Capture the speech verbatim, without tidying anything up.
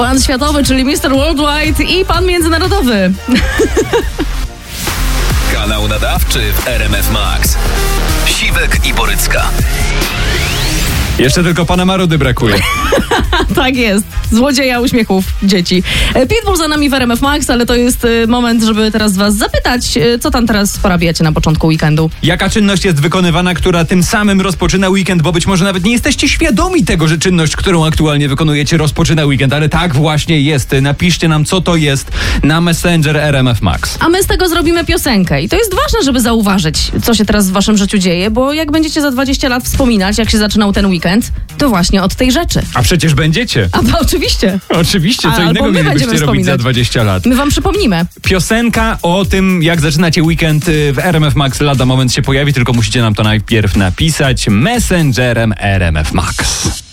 Pan światowy, czyli mister Worldwide i pan międzynarodowy. Kanał nadawczy w R M F Max. Siwek i Borycka. Jeszcze tylko pana Marudy brakuje. Tak jest. Złodzieja uśmiechów dzieci. Pitbull za nami w R M F Max, ale to jest moment, żeby teraz was zapytać, co tam teraz porabiacie na początku weekendu. Jaka czynność jest wykonywana, która tym samym rozpoczyna weekend, bo być może nawet nie jesteście świadomi tego, że czynność, którą aktualnie wykonujecie, rozpoczyna weekend, ale tak właśnie jest. Napiszcie nam, co to jest na Messenger R M F Max. A my z tego zrobimy piosenkę. I to jest ważne, żeby zauważyć, co się teraz w waszym życiu dzieje, bo jak będziecie za dwadzieścia lat wspominać, jak się zaczynał ten weekend, to właśnie od tej rzeczy. A przecież będziecie. A bo oczywiście. Oczywiście, co A, innego my mielibyście robić wspominać. za dwadzieścia lat. My wam przypomnimy. Piosenka o tym, jak zaczynacie weekend w R M F Max lada moment się pojawi, tylko musicie nam to najpierw napisać messengerem R M F Max.